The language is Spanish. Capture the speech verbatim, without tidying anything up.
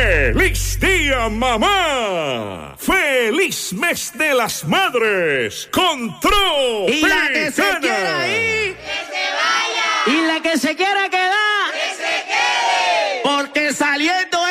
¡Feliz día, mamá! ¡Feliz mes de las madres! ¡Con Tropicana! Y la que se quiera ir, que se vaya. Y la que se quiera quedar.